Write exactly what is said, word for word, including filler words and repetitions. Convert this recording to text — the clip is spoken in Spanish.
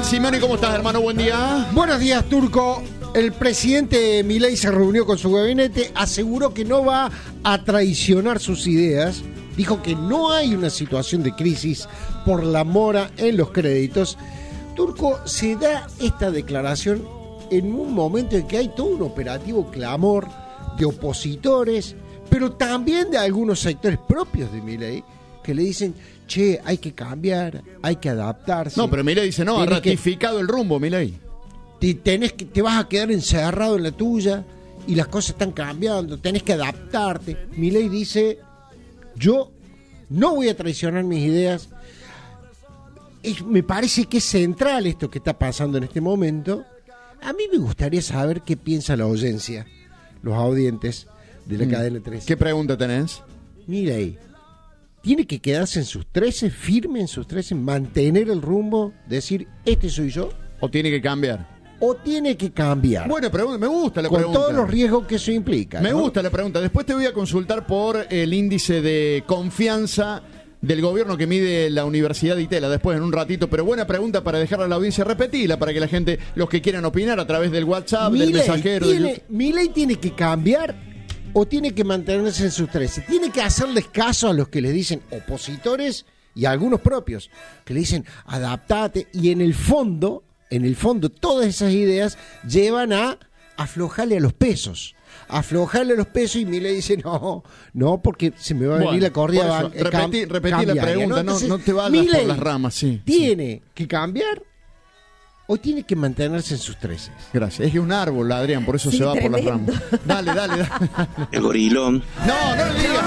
Simeoni, ¿cómo estás, hermano? Buen día. Buenos días, Turco. El presidente Milei se reunió con su gabinete, aseguró que no va a traicionar sus ideas, dijo que no hay una situación de crisis por la mora en los créditos. Turco, se da esta declaración en un momento en que hay todo un operativo clamor de opositores, pero también de algunos sectores propios de Milei, que le dicen, che, hay que cambiar, hay que adaptarse. No, pero Milei dice, no, ha Tenés ratificado que... el rumbo, Milei. Te, tenés que, te vas a quedar encerrado en la tuya y las cosas están cambiando, tenés que adaptarte. Milei dice, yo no voy a traicionar mis ideas. Es, me parece que es central esto que está pasando en este momento. A mí me gustaría saber qué piensa la audiencia, los audientes de la mm. cadena tres. ¿Qué pregunta tenés? Milei, ¿tiene que quedarse en sus trece, firme en sus trece, mantener el rumbo, decir, este soy yo? ¿O tiene que cambiar? ¿O tiene que cambiar? Bueno, pregunta, me gusta la con pregunta. Con todos los riesgos que eso implica. Me ¿no? gusta la pregunta. Después te voy a consultar por el índice de confianza del gobierno que mide la Universidad de Itela después en un ratito, pero buena pregunta para dejarla a la audiencia repetirla, para que la gente, los que quieran opinar a través del WhatsApp, Milei, del mensajero... Tiene, del... ¿Milei tiene que cambiar o tiene que mantenerse en sus trece? Tiene que hacerles caso a los que les dicen opositores y a algunos propios, que le dicen adaptate, y en el fondo, en el fondo todas esas ideas llevan a aflojarle a los pesos. aflojarle los pesos, y Milei dice no, no, porque se me va a venir bueno, la corrida. Eso, repetí, cam- repetí la pregunta, ¿no? Entonces, no, no te vayas Milei por las ramas, sí. ¿Tiene sí. que cambiar o tiene que mantenerse en sus treces? Gracias. Es que un árbol, Adrián, por eso sí, se va tremendo. por las ramas. Dale, dale, dale. El gorilón. No, no le digas